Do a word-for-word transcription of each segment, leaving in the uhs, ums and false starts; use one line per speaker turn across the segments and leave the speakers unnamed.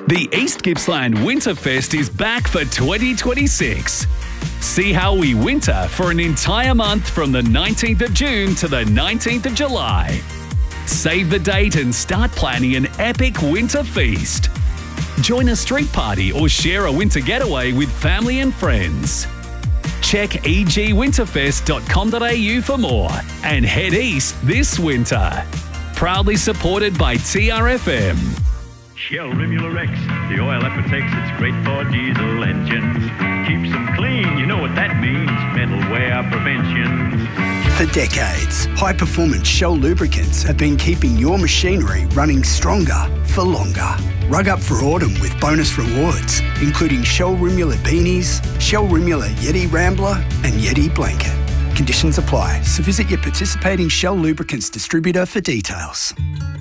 The East Gippsland Winterfest is back for twenty twenty-six. See how we winter for an entire month from the nineteenth of June to the nineteenth of July. Save the date and start planning an epic winter feast. Join a street party or share a winter getaway with family and friends. Check e g winterfest dot com dot a u for more and head east this winter. Proudly supported by T R F M.
Shell Rimula X, the oil that protects, it's great for diesel engines. Keeps them clean, you know what that means, metal wear prevention.
For decades, high-performance Shell lubricants have been keeping your machinery running stronger for longer. Rug up for autumn with bonus rewards, including Shell Rimula Beanies, Shell Rimula Yeti Rambler and Yeti Blanket. Conditions apply, so visit your participating Shell lubricants distributor for details.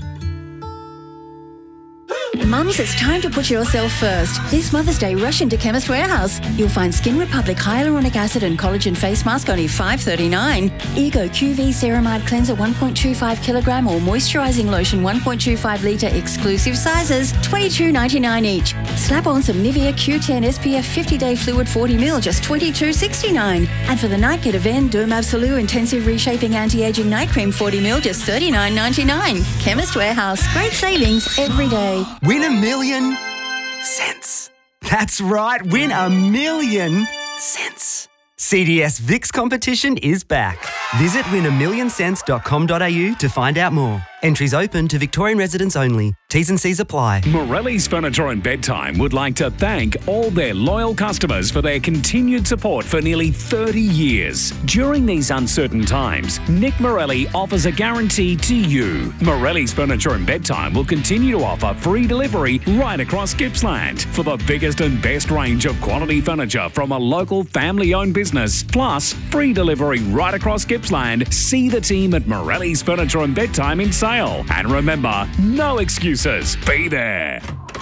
Mums, it's time to put yourself first. This Mother's Day, rush into Chemist Warehouse. You'll find Skin Republic Hyaluronic Acid and Collagen Face Mask only five dollars thirty-nine. Ego Q V Ceramide Cleanser one point two five kilogram or Moisturising Lotion one point two five litre exclusive sizes, twenty-two ninety-nine each. Slap on some Nivea Q ten S P F fifty day Fluid forty milliliters, just twenty-two sixty-nine. And for the night, get Aven Derm Absolute Intensive Reshaping Anti-Aging Night Cream forty milliliters, just thirty-nine ninety-nine. Chemist Warehouse. Great savings every day.
Win a million cents. That's right, win a million cents. C D S V I X competition is back. Visit win a million cents dot com dot a u to find out more. Entries open to Victorian residents only. T's and C's apply.
Morelli's Furniture and Bedtime would like to thank all their loyal customers for their continued support for nearly thirty years. During these uncertain times, Nick Morelli offers a guarantee to you. Morelli's Furniture and Bedtime will continue to offer free delivery right across Gippsland for the biggest and best range of quality furniture from a local family-owned business. Plus, free delivery right across Gippsland. See the team at Morelli's Furniture and Bedtime in sale. And remember, no excuses. Be there.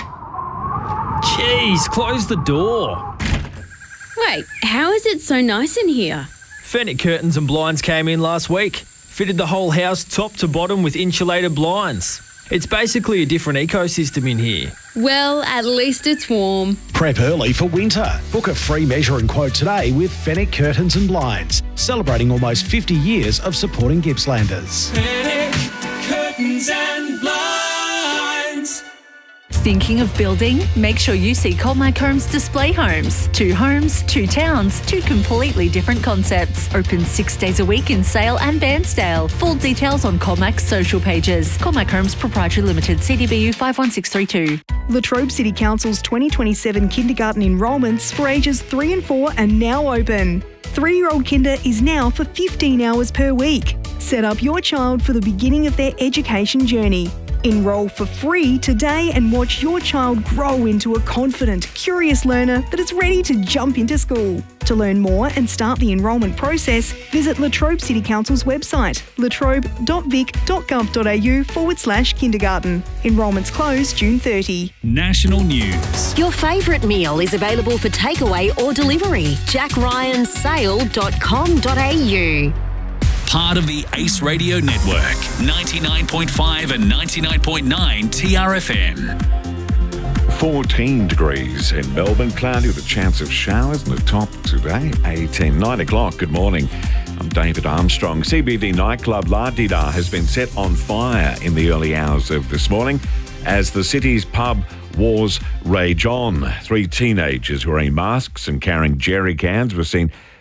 Jeez, close the door.
Wait, how is it so nice in here?
Fenwick Curtains and Blinds came in last week. Fitted the whole house top to bottom with insulated blinds. It's basically a different ecosystem in here.
Well, at least it's warm.
Prep early for winter. Book a free measure and quote today with Fenwick Curtains and Blinds, celebrating almost fifty years of supporting Gippslanders.
Fenwick Curtains and Blinds.
Thinking of building? Make sure you see Colmac Homes Display Homes. Two homes, two towns, two completely different concepts. Open six days a week in Sale and Bairnsdale. Full details on Colmac's social pages. Colmac Homes Proprietary Limited, C D B U five one six three two.
Latrobe City Council's twenty twenty-seven kindergarten enrolments for ages three and four are now open. Three-year-old kinder is now for fifteen hours per week. Set up your child for the beginning of their education journey. Enroll for free today and watch your child grow into a confident, curious learner that is ready to jump into school. To learn more and start the enrolment process, visit Latrobe City Council's website, latrobe.vic.gov.au forward slash kindergarten. Enrolments close June thirtieth.
National news.
Your favourite meal is available for takeaway or delivery. jack ryan sale dot com dot a u.
Part of the Ace Radio Network, ninety-nine point five and ninety-nine point nine T R F M.
fourteen degrees in Melbourne, cloudy with a chance of showers in the top today, eighteen. nine o'clock, good morning. I'm David Armstrong. C B D nightclub La Dida has been set on fire in the early hours of this morning as the city's pub wars rage on. Three teenagers wearing masks and carrying jerry cans were seen